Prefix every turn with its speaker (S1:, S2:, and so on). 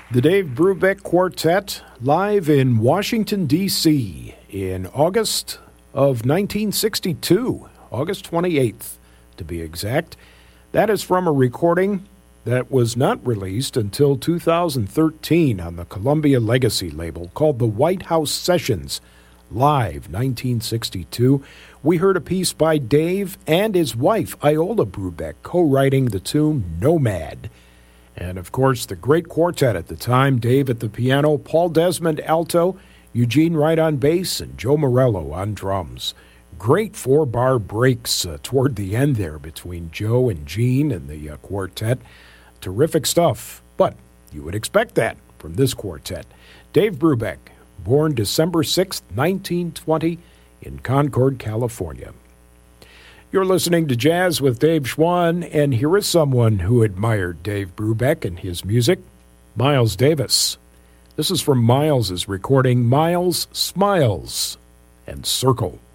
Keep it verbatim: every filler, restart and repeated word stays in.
S1: The Dave Brubeck Quartet, live in Washington, D C in August of nineteen sixty-two, August twenty-eighth, to be exact. That is from a recording that was not released until two thousand thirteen on the Columbia Legacy label called The White House Sessions, Live nineteen sixty-two. We heard a piece by Dave and his wife, Iola Brubeck, co-writing the tune Nomad. And, of course, the great quartet at the time, Dave at the piano, Paul Desmond alto, Eugene Wright on bass, and Joe Morello on drums. Great four-bar breaks uh, toward the end there between Joe and Gene and the uh, quartet. Terrific stuff, but you would expect that from this quartet. Dave Brubeck, born December sixth, nineteen twenty, in Concord, California. You're listening to Jazz with Dave Schwann, and here is someone who admired Dave Brubeck and his music, Miles Davis. This is from Miles's recording, Miles Smiles and Circle.